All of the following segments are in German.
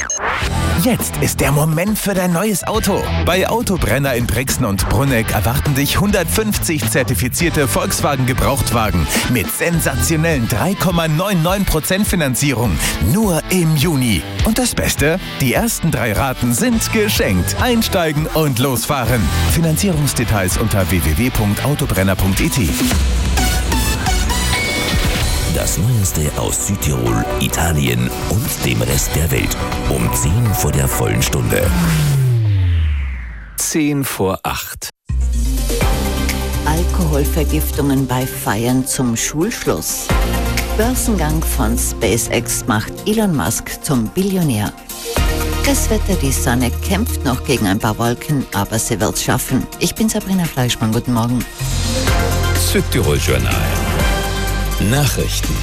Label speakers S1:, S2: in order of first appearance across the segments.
S1: Jetzt ist der Moment für dein neues Auto. Bei Autobrenner in Brixen und Brunegg erwarten dich 150 zertifizierte Volkswagen-Gebrauchtwagen mit sensationellen 3,99% Finanzierung. Nur im Juni. Und das Beste? Die ersten 3 Raten sind geschenkt. Einsteigen und losfahren. Finanzierungsdetails unter www.autobrenner.it.
S2: Das Neueste aus Südtirol, Italien und dem Rest der Welt. Um 10 vor der vollen Stunde.
S1: 10 vor 8.
S3: Alkoholvergiftungen bei Feiern zum Schulschluss. Börsengang von SpaceX macht Elon Musk zum Billionär. Das Wetter, die Sonne kämpft noch gegen ein paar Wolken, aber sie wird's schaffen. Ich bin Sabrina Fleischmann, guten Morgen.
S4: Südtirol Journal. Nachrichten.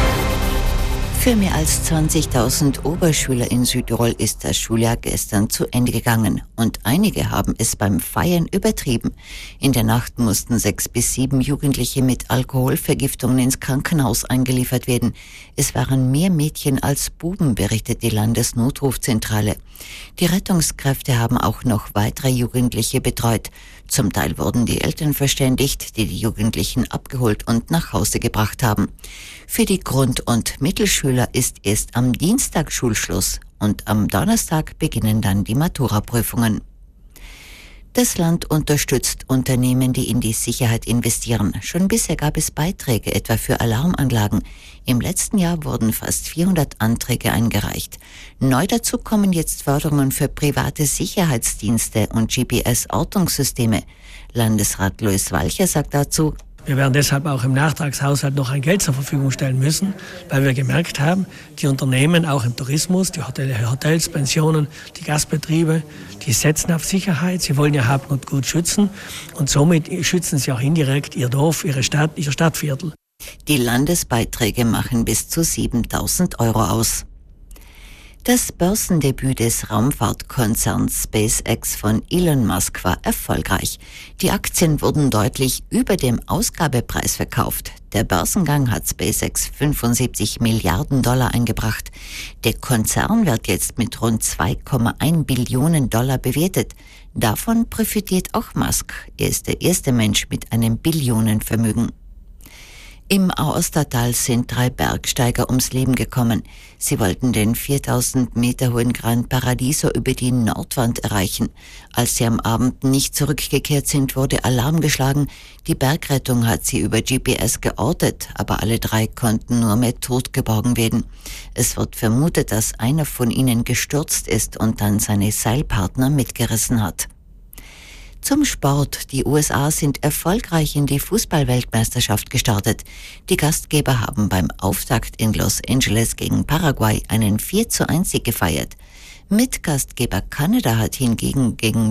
S3: Für mehr als 20.000 Oberschüler in Südtirol ist das Schuljahr gestern zu Ende gegangen und einige haben es beim Feiern übertrieben. In der Nacht mussten 6 bis 7 Jugendliche mit Alkoholvergiftungen ins Krankenhaus eingeliefert werden. Es waren mehr Mädchen als Buben, berichtet die Landesnotrufzentrale. Die Rettungskräfte haben auch noch weitere Jugendliche betreut. Zum Teil wurden die Eltern verständigt, die Jugendlichen abgeholt und nach Hause gebracht haben. Für die Grund- und Mittelschüler ist erst am Dienstag Schulschluss und am Donnerstag beginnen dann die Maturaprüfungen. Das Land unterstützt Unternehmen, die in die Sicherheit investieren. Schon bisher gab es Beiträge, etwa für Alarmanlagen. Im letzten Jahr wurden fast 400 Anträge eingereicht. Neu dazu kommen jetzt Förderungen für private Sicherheitsdienste und GPS-Ortungssysteme. Landesrat Louis Walcher sagt dazu:
S5: Wir werden deshalb auch im Nachtragshaushalt noch ein Geld zur Verfügung stellen müssen, weil wir gemerkt haben, die Unternehmen, auch im Tourismus, die Hotels, Pensionen, die Gastbetriebe, die setzen auf Sicherheit. Sie wollen ihr Hab und Gut schützen und somit schützen sie auch indirekt ihr Dorf, ihre Stadt, ihr Stadtviertel.
S3: Die Landesbeiträge machen bis zu 7.000 Euro aus. Das Börsendebüt des Raumfahrtkonzerns SpaceX von Elon Musk war erfolgreich. Die Aktien wurden deutlich über dem Ausgabepreis verkauft. Der Börsengang hat SpaceX 75 Milliarden Dollar eingebracht. Der Konzern wird jetzt mit rund 2,1 Billionen Dollar bewertet. Davon profitiert auch Musk. Er ist der erste Mensch mit einem Billionenvermögen. Im Aostatal sind 3 Bergsteiger ums Leben gekommen. Sie wollten den 4000 Meter hohen Gran Paradiso über die Nordwand erreichen. Als sie am Abend nicht zurückgekehrt sind, wurde Alarm geschlagen. Die Bergrettung hat sie über GPS geortet, aber alle 3 konnten nur mehr tot geborgen werden. Es wird vermutet, dass einer von ihnen gestürzt ist und dann seine Seilpartner mitgerissen hat. Zum Sport. Die USA sind erfolgreich in die Fußball-Weltmeisterschaft gestartet. Die Gastgeber haben beim Auftakt in Los Angeles gegen Paraguay einen 4:1 gefeiert. Mitgastgeber Kanada hat hingegen gegen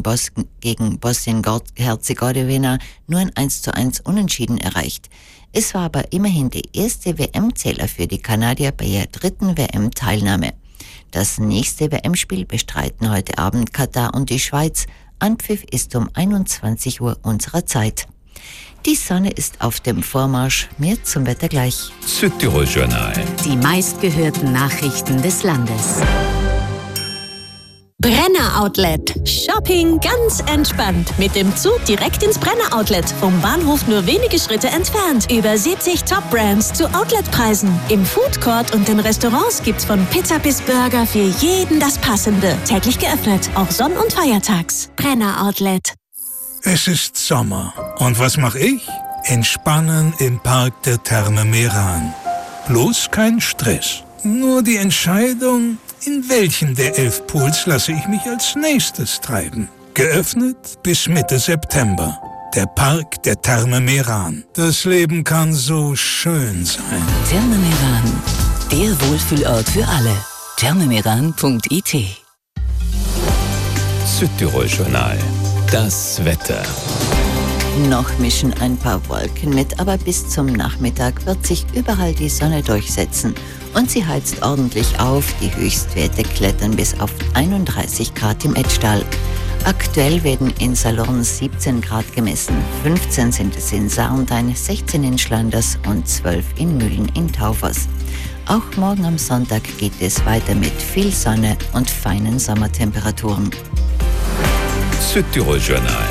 S3: Bosnien-Herzegowina nur ein 1:1 Unentschieden erreicht. Es war aber immerhin der erste WM-Zähler für die Kanadier bei ihrer 3. WM-Teilnahme. Das nächste WM-Spiel bestreiten heute Abend Katar und die Schweiz. Anpfiff ist um 21 Uhr unserer Zeit. Die Sonne ist auf dem Vormarsch. Mehr zum Wetter gleich.
S4: Südtirol Journal.
S6: Die meistgehörten Nachrichten des Landes. Brenner Outlet. Shopping ganz entspannt. Mit dem Zug direkt ins Brenner Outlet. Vom Bahnhof nur wenige Schritte entfernt. Über 70 Top-Brands zu Outletpreisen. Im Food Court und den Restaurants gibt's von Pizza bis Burger für jeden das Passende. Täglich geöffnet, auch Sonn- und Feiertags. Brenner Outlet.
S7: Es ist Sommer. Und was mache ich? Entspannen im Park der Therme Meran. Bloß kein Stress. Nur die Entscheidung, in welchen der 11 Pools lasse ich mich als nächstes treiben. Geöffnet bis Mitte September. Der Park der Therme Meran. Das Leben kann so schön sein.
S8: Therme Meran. Der Wohlfühlort für alle. thermemeran.it.
S4: Südtirol Journal. Das Wetter.
S3: Noch mischen ein paar Wolken mit, aber bis zum Nachmittag wird sich überall die Sonne durchsetzen. Und sie heizt ordentlich auf. Die Höchstwerte klettern bis auf 31 Grad im Etschtal. Aktuell werden in Salurn 17 Grad gemessen. 15 sind es in Sarntein, 16 in Schlanders und 12 in Mühlen in Taufers. Auch morgen am Sonntag geht es weiter mit viel Sonne und feinen Sommertemperaturen.
S4: Südtirol Journal.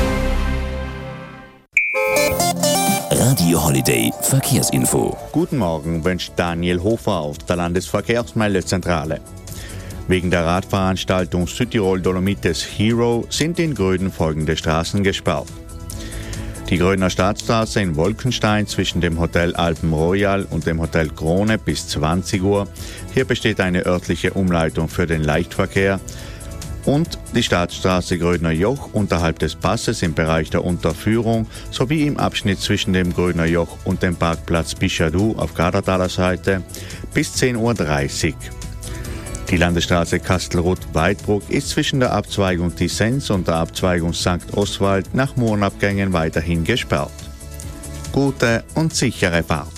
S2: Radio Holiday Verkehrsinfo.
S9: Guten Morgen, wünscht Daniel Hofer auf der Landesverkehrsmeldezentrale. Wegen der Radveranstaltung Südtirol Dolomites Hero sind in Gröden folgende Straßen gesperrt. Die Grödner Stadtstraße in Wolkenstein zwischen dem Hotel Alpen Royal und dem Hotel Krone bis 20 Uhr. Hier besteht eine örtliche Umleitung für den Leichtverkehr. Und die Stadtstraße Grödner Joch unterhalb des Passes im Bereich der Unterführung sowie im Abschnitt zwischen dem Grödner Joch und dem Parkplatz Bischadu auf Gardertaler Seite bis 10.30 Uhr. Die Landesstraße Kastelruth-Weidbruck ist zwischen der Abzweigung Tissens und der Abzweigung St. Oswald nach Mohrenabgängen weiterhin gesperrt. Gute und sichere Fahrt.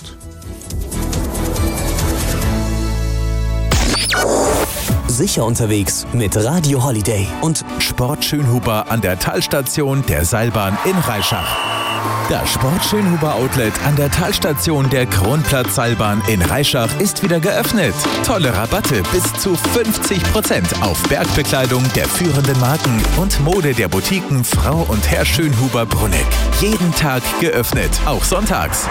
S10: Sicher unterwegs mit Radio Holiday
S1: Und Sport Schönhuber an der Talstation der Seilbahn in Reischach. Das Sport Schönhuber Outlet an der Talstation der Kronplatz-Seilbahn in Reischach ist wieder geöffnet. Tolle Rabatte bis zu 50% auf Bergbekleidung der führenden Marken und Mode der Boutiquen Frau und Herr Schönhuber Bruneck. Jeden Tag geöffnet, auch sonntags.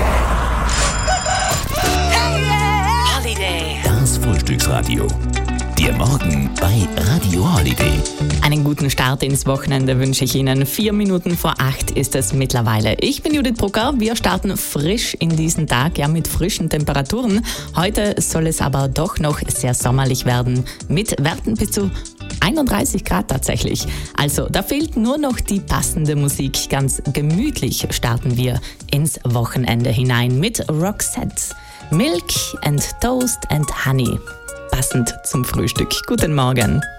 S2: Das Frühstücksradio. Der Morgen bei Radio Holiday.
S11: Einen guten Start ins Wochenende wünsche ich Ihnen. 4 Minuten vor 8 ist es mittlerweile. Ich bin Judith Brucker. Wir starten frisch in diesen Tag, ja, mit frischen Temperaturen. Heute soll es aber doch noch sehr sommerlich werden, mit Werten bis zu 31 Grad tatsächlich. Also da fehlt nur noch die passende Musik. Ganz gemütlich starten wir ins Wochenende hinein mit Roxette. Milk and Toast and Honey. Passend zum Frühstück. Guten Morgen.